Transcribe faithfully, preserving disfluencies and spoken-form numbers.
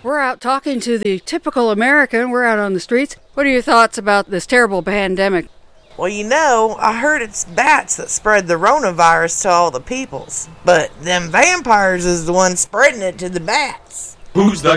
We're out talking to the typical American. We're out on the streets. What are your thoughts about this terrible pandemic? Well, you know, I heard it's bats that spread the coronavirus to all the peoples. But them vampires is the ones spreading it to the bats. Who's the